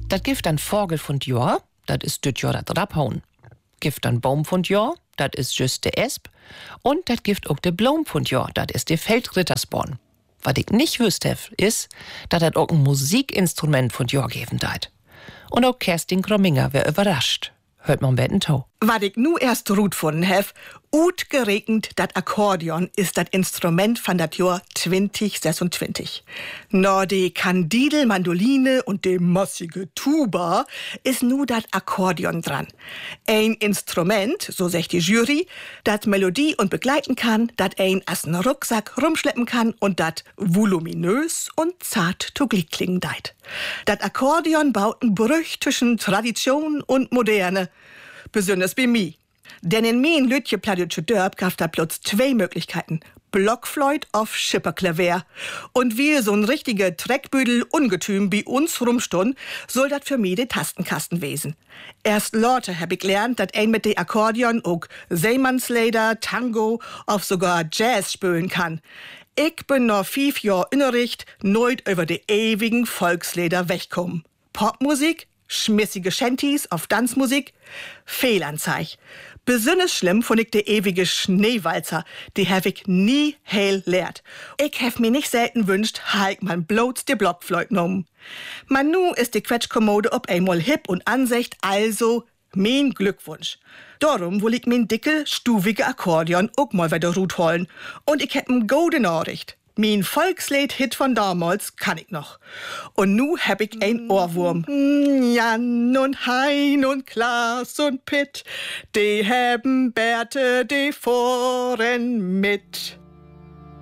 Das gibt ein Vogel von Jahr, das ist düt Jahr das Raphaun. Gibt ein Baum von Jahr, das ist just de Esp. Und das gibt auch de Blom von Jahr, das ist de Feldrittersborn. Was ich nicht wüsst hef, ist, dass das auch ein Musikinstrument von Jahr geben deit. Und auch Kerstin Kromminger wär überrascht. Hört man betten Tau. Was ich nu erst gut gefunden hef, ut geregnet, dat Akkordeon ist dat Instrument von dat Jahr 2026. No, de Kandidel, Mandoline und de massige Tuba ist nu dat Akkordeon dran. Ein Instrument, so sagt die Jury, dat Melodie und begleiten kann, dat ein as n Rucksack rumschleppen kann und dat voluminös und zart to Glied klingen deit. Dat Akkordeon baut n Brüch zwischen Tradition und Moderne. Besonders bei mir. Denn in mein Lütje Pladütsche Dörp gab da plötzlich zwei Möglichkeiten. Blockflöte auf Schipperklavier. Und wie so ein richtiger Treckbüdel-Ungetüm bei uns rumstund, soll dat für mich de Tastenkasten wesen. Erst Leute hab ich gelernt, dat ein mit de Akkordeon auch Seemannslieder, Tango, auf sogar Jazz spülen kann. Ich bin noch 5 Jahre Innericht, nooit über de ewigen Volkslieder wegkommen. Popmusik, schmissige Shanties auf Tanzmusik, Fehlanzeig. Besonders schlimm fand ich de ewige Schneewalzer, die hab ich nie heil lehrt. Ich hab mir nicht selten wünscht, halt man bloß de Blockflöte genommen. Man nu ist die Quetschkommode ob einmal hip und ansicht, also mein Glückwunsch. Darum will ich mein dicke, stuvige Akkordeon auch mal wieder Rut holen. Und ich hab 'n gute Nachricht. Mein Volkslied-Hit von damals kann ich noch. Und nu hab ich ein Ohrwurm. Jan und Hein und Klaas und Pitt, die haben Bärte, die fahren mit.